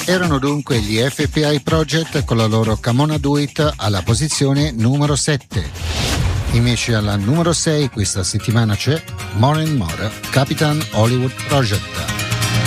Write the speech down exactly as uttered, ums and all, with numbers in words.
Erano dunque gli F P I Project con la loro Come On Do It alla posizione numero sette. Invece alla numero sei questa settimana c'è More and More, Capitan Hollywood Project.